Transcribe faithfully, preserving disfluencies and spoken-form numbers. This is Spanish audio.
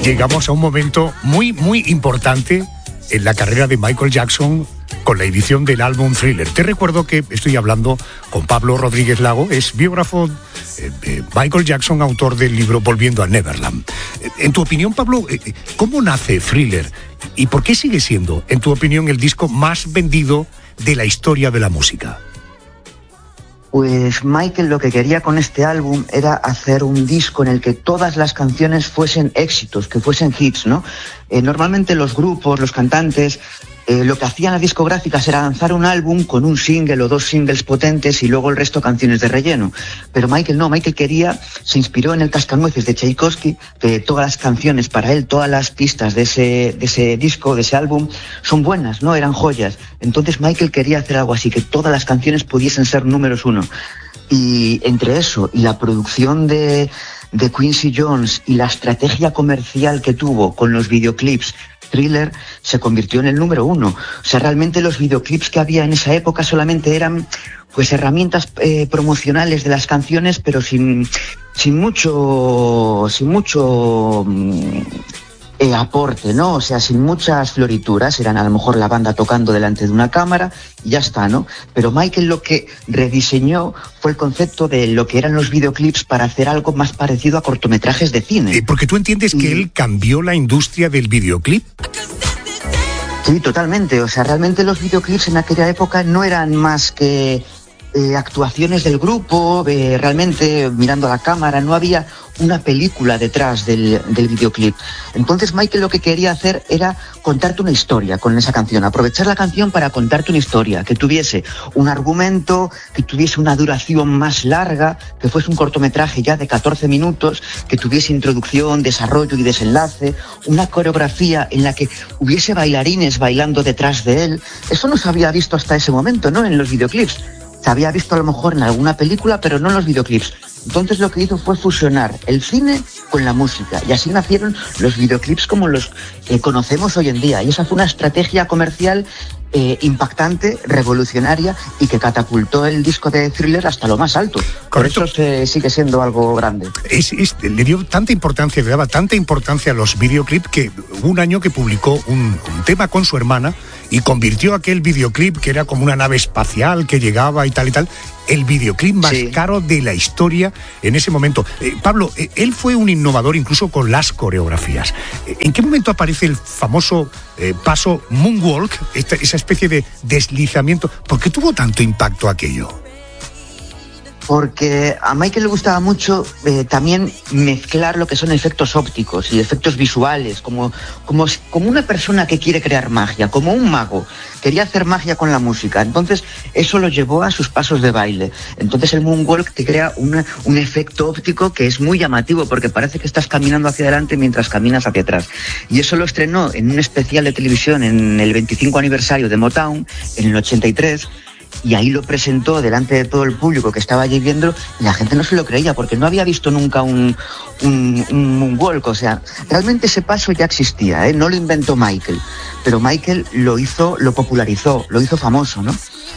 Llegamos a un momento muy, muy importante en la carrera de Michael Jackson con la edición del álbum Thriller. Te recuerdo que estoy hablando con Pablo Rodríguez Lago, es biógrafo de Michael Jackson, autor del libro Volviendo a Neverland. En tu opinión, Pablo, ¿cómo nace Thriller? ¿Y por qué sigue siendo, en tu opinión, el disco más vendido de la historia de la música? Pues Michael lo que quería con este álbum era hacer un disco en el que todas las canciones fuesen éxitos, que fuesen hits, ¿no? Eh, normalmente los grupos, los cantantes, eh, lo que hacían las discográficas era lanzar un álbum con un single o dos singles potentes y luego el resto canciones de relleno. Pero Michael no, Michael quería, se inspiró en el Cascanueces de Tchaikovsky, que todas las canciones para él, todas las pistas de ese, de ese disco, de ese álbum, son buenas, ¿no? Eran joyas. Entonces Michael quería hacer algo así, que todas las canciones pudiesen ser números uno. Y entre eso y la producción de, de Quincy Jones y la estrategia comercial que tuvo con los videoclips, Thriller se convirtió en el número uno. O sea, realmente los videoclips que había en esa época solamente eran pues herramientas eh, promocionales de las canciones, pero sin, sin mucho, sin mucho eh, aporte, ¿no? O sea, sin muchas florituras. Eran a lo mejor la banda tocando delante de una cámara y ya está, ¿no? Pero Michael lo que rediseñó fue el concepto de lo que eran los videoclips para hacer algo más parecido a cortometrajes de cine. Eh, porque tú entiendes que y... él cambió la industria del videoclip. Sí, totalmente. O sea, realmente los videoclips en aquella época no eran más que eh, actuaciones del grupo, eh, realmente mirando a la cámara, no había una película detrás del, del videoclip. Entonces Michael lo que quería hacer era contarte una historia con esa canción, aprovechar la canción para contarte una historia, que tuviese un argumento, que tuviese una duración más larga, que fuese un cortometraje ya de catorce minutos, que tuviese introducción, desarrollo y desenlace, una coreografía en la que hubiese bailarines bailando detrás de él. Eso no se había visto hasta ese momento, ¿no? En los videoclips. Se había visto a lo mejor en alguna película, pero no en los videoclips. Entonces lo que hizo fue fusionar el cine con la música y así nacieron los videoclips como los que conocemos hoy en día. Y esa fue una estrategia comercial eh, impactante, revolucionaria y que catapultó el disco de Thriller hasta lo más alto. Correcto. Por eso se, sigue siendo algo grande. Es, es, le dio tanta importancia, le daba tanta importancia a los videoclips que hubo un año que publicó un, un tema con su hermana y convirtió aquel videoclip, que era como una nave espacial que llegaba y tal y tal, el videoclip más sí. caro de la historia en ese momento. Eh, Pablo, eh, él fue un innovador incluso con las coreografías. ¿En qué momento aparece el famoso eh, paso Moonwalk, esta, esa especie de deslizamiento? ¿Por qué tuvo tanto impacto aquello? Porque a Michael le gustaba mucho eh, también mezclar lo que son efectos ópticos y efectos visuales, como, como, como una persona que quiere crear magia, como un mago. Quería hacer magia con la música, entonces eso lo llevó a sus pasos de baile. Entonces el Moonwalk te crea una, un efecto óptico que es muy llamativo porque parece que estás caminando hacia adelante mientras caminas hacia atrás. Y eso lo estrenó en un especial de televisión en el veinticinco aniversario de Motown, en el ochenta y tres, y ahí lo presentó delante de todo el público que estaba allí viéndolo y la gente no se lo creía porque no había visto nunca un, un, un moonwalk. O sea, realmente ese paso ya existía, ¿eh? No lo inventó Michael, pero Michael lo hizo, lo popularizó, lo hizo famoso, ¿no?